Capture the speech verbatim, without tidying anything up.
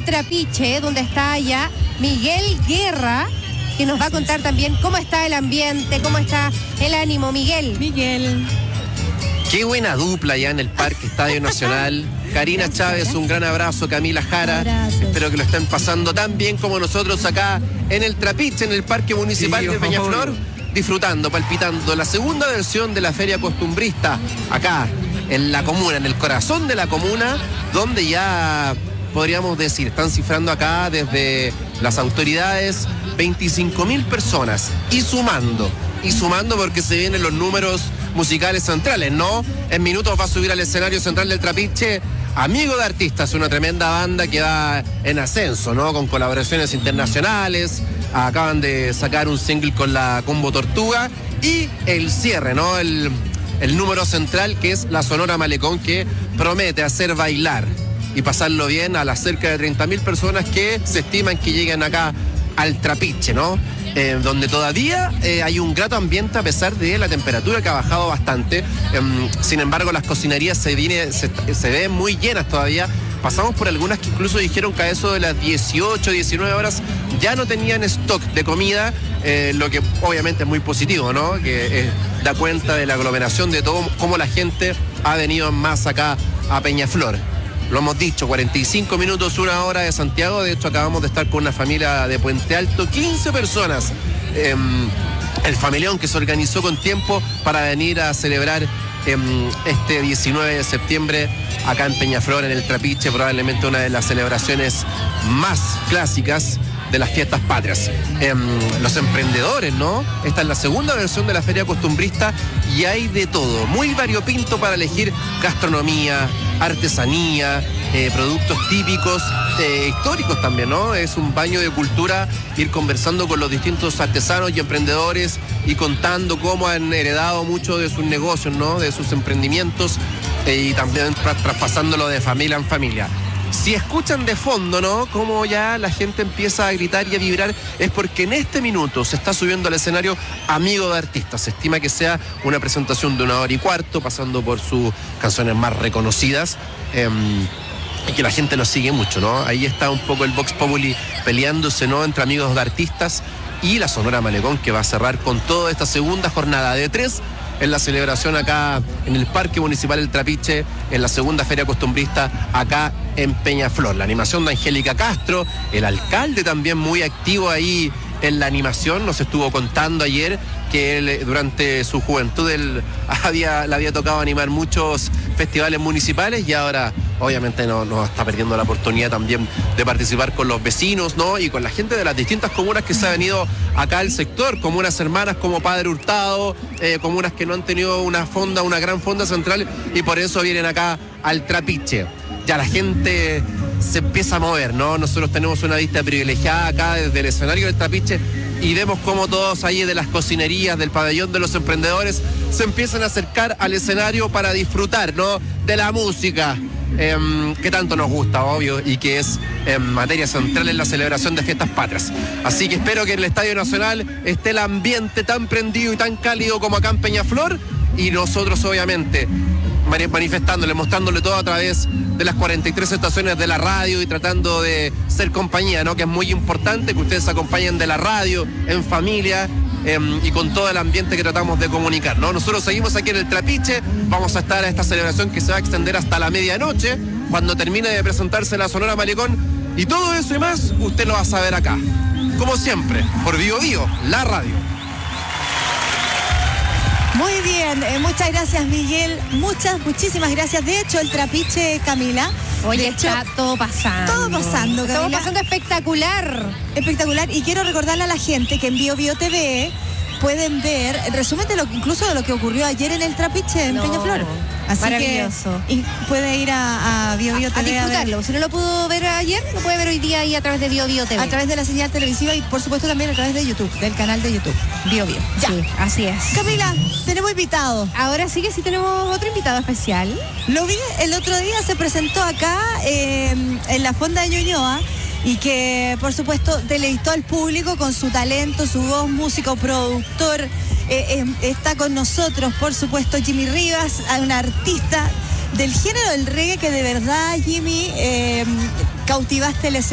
el Trapiche, donde está allá Miguel Guerra, que nos va a contar también cómo está el ambiente, cómo está el ánimo. Miguel. Miguel. Qué buena dupla ya en el Parque Estadio Nacional. Karina Chávez, un gran abrazo. Camila Jara, Abrazos. espero que lo estén pasando tan bien como nosotros acá en el Trapiche, en el Parque Municipal Sí, de por Peñaflor, favor. disfrutando, palpitando la segunda versión de la Feria Costumbrista, acá en la comuna, en el corazón de la comuna, donde ya podríamos decir, están cifrando acá desde las autoridades veinticinco mil personas y sumando, y sumando porque se vienen los números musicales centrales, ¿no? En minutos va a subir al escenario central del Trapiche Amigo de Artistas, una tremenda banda que va en ascenso, ¿no? Con colaboraciones internacionales, acaban de sacar un single con la Combo Tortuga y el cierre, ¿no? El, el número central, que es la Sonora Malecón, que promete hacer bailar y pasarlo bien a las cerca de treinta mil personas que se estiman que lleguen acá al Trapiche, ¿no? Eh, donde todavía eh, hay un grato ambiente a pesar de la temperatura que ha bajado bastante. Eh, sin embargo, las cocinerías se, viene, se, se ven muy llenas todavía. Pasamos por algunas que incluso dijeron que a eso de las dieciocho, diecinueve horas ya no tenían stock de comida, eh, lo que obviamente es muy positivo, ¿no? Que eh, da cuenta de la aglomeración de todo, cómo la gente ha venido más acá a Peñaflor. Lo hemos dicho, cuarenta y cinco minutos, una hora de Santiago. De hecho, acabamos de estar con una familia de Puente Alto, quince personas. Eh, el familión que se organizó con tiempo para venir a celebrar eh, este diecinueve de septiembre acá en Peñaflor, en el Trapiche, probablemente una de las celebraciones más clásicas de las fiestas patrias. Eh, los emprendedores, ¿no? Esta es la segunda versión de la Feria Costumbrista y hay de todo, muy variopinto para elegir: gastronomía, artesanía, eh, productos típicos, eh, históricos también, ¿no? Es un baño de cultura ir conversando con los distintos artesanos y emprendedores y contando cómo han heredado mucho de sus negocios, ¿no? De sus emprendimientos, eh, y también tra- traspasándolo de familia en familia. Si escuchan de fondo, ¿no? Cómo ya la gente empieza a gritar y a vibrar, es porque en este minuto se está subiendo al escenario Amigo de Artistas. Se estima que sea una presentación de una hora y cuarto, pasando por sus canciones más reconocidas, eh, y que la gente lo sigue mucho, ¿no? Ahí está un poco el Vox Populi peleándose, ¿no? Entre Amigos de Artistas y la Sonora Malecón, que va a cerrar con toda esta segunda jornada de tres en la celebración acá en el Parque Municipal del Trapiche, en la segunda Feria Costumbrista acá en Peñaflor. La animación de Angélica Castro, el alcalde también muy activo ahí en la animación, nos estuvo contando ayer que él durante su juventud él había, le había tocado animar muchos festivales municipales y ahora obviamente no, no está perdiendo la oportunidad también de participar con los vecinos, ¿no? Y con la gente de las distintas comunas que se ha venido acá al sector, comunas hermanas como Padre Hurtado, eh, comunas que no han tenido una fonda, una gran fonda central y por eso vienen acá al Trapiche. Ya la gente se empieza a mover, ¿no? Nosotros tenemos una vista privilegiada acá desde el escenario del Trapiche y vemos cómo todos ahí de las cocinerías, del pabellón de los emprendedores, se empiezan a acercar al escenario para disfrutar, ¿no? De la música, eh, que tanto nos gusta, obvio, y que es eh, materia central en la celebración de fiestas patrias. Así que espero que en el Estadio Nacional esté el ambiente tan prendido y tan cálido como acá en Peñaflor y nosotros obviamente manifestándole, mostrándole todo a través de las cuarenta y tres estaciones de la radio y tratando de ser compañía, ¿no? Que es muy importante que ustedes acompañen de la radio, en familia, eh, y con todo el ambiente que tratamos de comunicar, ¿no? Nosotros seguimos aquí en el Trapiche, vamos a estar a esta celebración que se va a extender hasta la medianoche, cuando termine de presentarse la Sonora Malecón, y todo eso y más, usted lo va a saber acá, como siempre, por Bio Bio, la radio. Muy bien, eh, muchas gracias, Miguel. Muchas, muchísimas gracias. De hecho, el Trapiche, Camila. Oye, de hecho, está todo pasando. todo pasando, Camila. Todo pasando espectacular. Espectacular. Y quiero recordarle a la gente que en Bio Bio T V pueden ver el resumen de lo incluso de lo que ocurrió ayer en el Trapiche en No, Peñaflor. Así maravilloso. que y puede ir a, a Bio Bio A, a T V a ver disfrutarlo. Si no lo pudo ver ayer, lo puede ver hoy día ahí a través de Bio Bio T V. a través de la señal televisiva y por supuesto también a través de YouTube, del canal de YouTube. Bio Bio. Ya. Sí, así es. Camila, tenemos invitado. Ahora sí que sí tenemos otro invitado especial. Lo vi el otro día, se presentó acá eh, en la Fonda de Ñuñoa y que por supuesto deleitó al público con su talento, su voz, músico, productor. Eh, eh, está con nosotros, por supuesto, Jimmy Rivas, un artista del género del reggae que de verdad, Jimmy, eh, cautivaste el escenario.